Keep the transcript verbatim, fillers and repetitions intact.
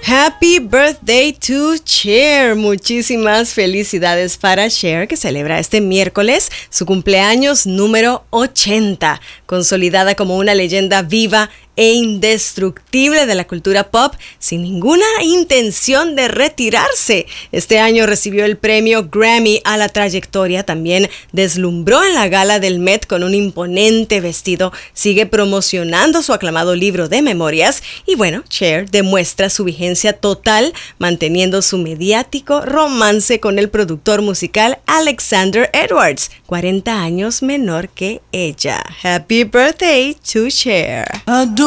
Happy birthday to Cher. Muchísimas felicidades para Cher, que celebra este miércoles su cumpleaños número ochenta, consolidada como una leyenda viva e indestructible de la cultura pop, sin ninguna intención de retirarse. Este año recibió el premio Grammy a la trayectoria, también deslumbró en la gala del Met con un imponente vestido, sigue promocionando su aclamado libro de memorias y bueno, Cher demuestra su vigencia total, manteniendo su mediático romance con el productor musical Alexander Edwards, cuarenta años menor que ella. Happy birthday to Cher.